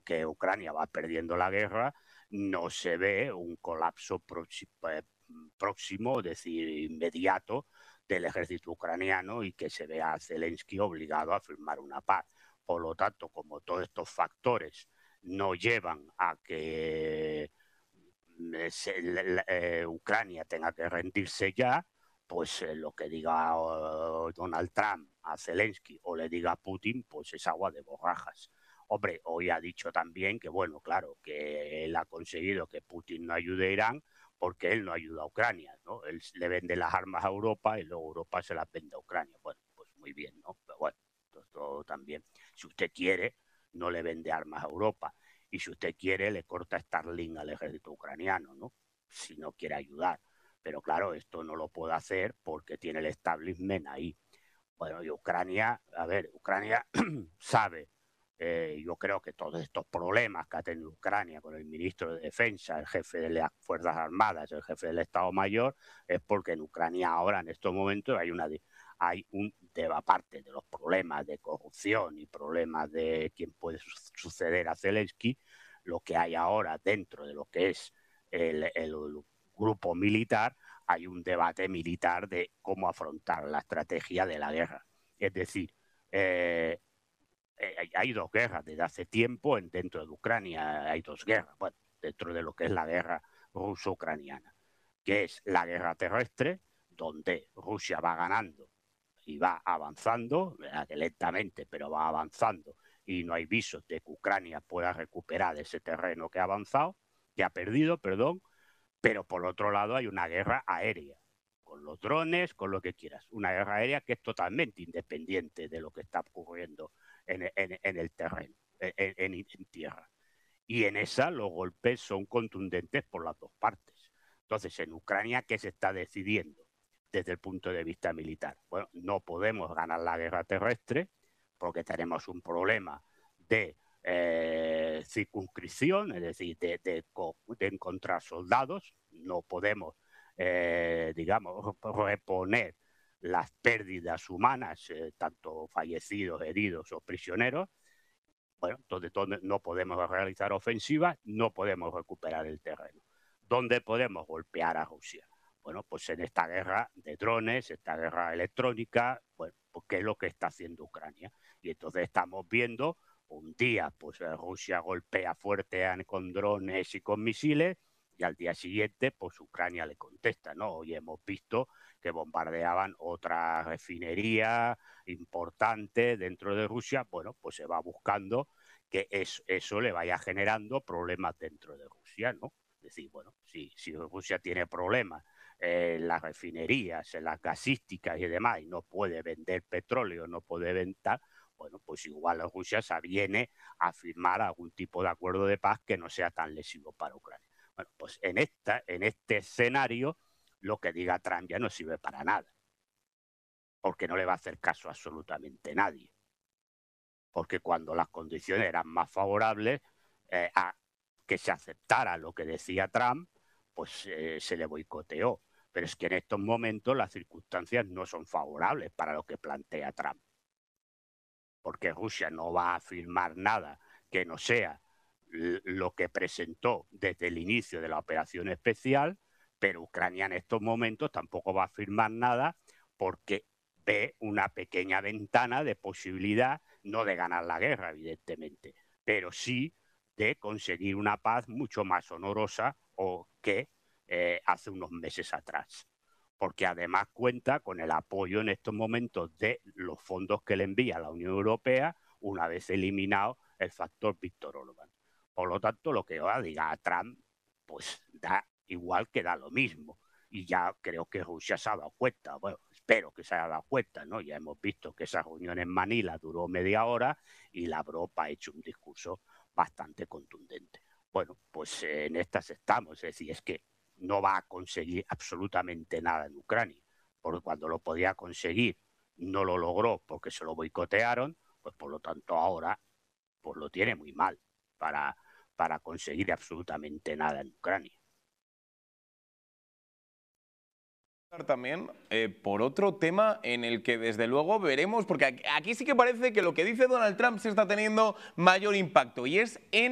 que Ucrania va perdiendo la guerra, no se ve un colapso próximo, es decir, inmediato, del ejército ucraniano y que se vea a Zelensky obligado a firmar una paz. Por lo tanto, como todos estos factores no llevan a que Ucrania tenga que rendirse ya, pues lo que diga Donald Trump a Zelensky o le diga a Putin, pues es agua de borrajas. Hombre, hoy ha dicho también que, bueno, claro, que él ha conseguido que Putin no ayude a Irán porque él no ayuda a Ucrania, ¿no? Él le vende las armas a Europa y luego Europa se las vende a Ucrania. Bueno, pues muy bien, ¿no? Pero bueno, esto también, si usted quiere, no le vende armas a Europa. Y si usted quiere, le corta Starlink al ejército ucraniano, ¿no? Si no quiere ayudar. Pero claro, esto no lo puede hacer porque tiene el establishment ahí. Bueno, y Ucrania, a ver, Ucrania sabe, yo creo que todos estos problemas que ha tenido Ucrania con el ministro de Defensa, el jefe de las Fuerzas Armadas, el jefe del Estado Mayor, es porque en Ucrania ahora, en estos momentos, hay un aparte de los problemas de corrupción y problemas de quién puede suceder a Zelensky, lo que hay ahora dentro de lo que es el grupo militar, hay un debate militar de cómo afrontar la estrategia de la guerra. Es decir, hay dos guerras desde hace tiempo dentro de Ucrania, hay dos guerras, bueno, dentro de lo que es la guerra ruso-ucraniana, que es la guerra terrestre, donde Rusia va ganando y va avanzando, que lentamente, pero va avanzando, y no hay visos de que Ucrania pueda recuperar ese terreno que ha avanzado, que ha perdido, perdón, pero por otro lado hay una guerra aérea, con los drones, con lo que quieras. Una guerra aérea que es totalmente independiente de lo que está ocurriendo en el terreno, en tierra. Y en esa los golpes son contundentes por las dos partes. Entonces, en Ucrania, ¿qué se está decidiendo desde el punto de vista militar? Bueno, no podemos ganar la guerra terrestre porque tenemos un problema de circunscripción, es decir, de encontrar soldados. No podemos, digamos, reponer las pérdidas humanas, tanto fallecidos, heridos o prisioneros. Bueno, entonces no podemos realizar ofensivas, no podemos recuperar el terreno. ¿Dónde podemos golpear a Rusia? Bueno, pues en esta guerra de drones, esta guerra electrónica, bueno, pues qué es lo que está haciendo Ucrania. Y entonces estamos viendo un día, pues Rusia golpea fuerte con drones y con misiles, y al día siguiente, pues Ucrania le contesta, ¿no? Hoy hemos visto que bombardeaban otra refinería importante dentro de Rusia. Bueno, pues se va buscando que eso le vaya generando problemas dentro de Rusia, ¿no? Es decir, bueno, si Rusia tiene problemas en las refinerías, en las gasísticas y demás, y no puede vender petróleo, no puede vender, bueno, pues igual Rusia se viene a firmar algún tipo de acuerdo de paz que no sea tan lesivo para Ucrania. Bueno, pues en este escenario, lo que diga Trump ya no sirve para nada, porque no le va a hacer caso a absolutamente nadie. Porque cuando las condiciones eran más favorables a que se aceptara lo que decía Trump, pues se le boicoteó. Pero es que en estos momentos las circunstancias no son favorables para lo que plantea Trump. Porque Rusia no va a firmar nada que no sea lo que presentó desde el inicio de la operación especial, pero Ucrania en estos momentos tampoco va a firmar nada porque ve una pequeña ventana de posibilidad, no de ganar la guerra, evidentemente, pero sí de conseguir una paz mucho más honorosa o que hace unos meses atrás. Porque además cuenta con el apoyo en estos momentos de los fondos que le envía la Unión Europea una vez eliminado el factor Víctor Orbán. Por lo tanto, lo que ahora diga a Trump, pues da igual que da lo mismo. Y ya creo que Rusia se ha dado cuenta, bueno, espero que se haya dado cuenta, ¿no? Ya hemos visto que esa reunión en Manila duró media hora y Lavrov ha hecho un discurso bastante contundente. Bueno, pues en estas estamos, es decir, es que no va a conseguir absolutamente nada en Ucrania, porque cuando lo podía conseguir no lo logró porque se lo boicotearon, pues por lo tanto ahora pues lo tiene muy mal para conseguir absolutamente nada en Ucrania. También por otro tema en el que desde luego veremos, porque aquí sí que parece que lo que dice Donald Trump se está teniendo mayor impacto, y es en